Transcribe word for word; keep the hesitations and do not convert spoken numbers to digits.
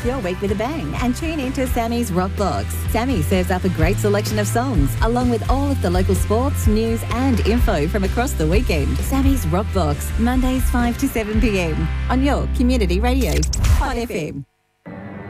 off your week with a bang and tune into Sammy's Rock Box. Sammy serves up a great selection of songs, along with all of the local sports, news and info from across the weekend. Sammy's Rock Box, Mondays five to seven p m on your community radio, Hot F M.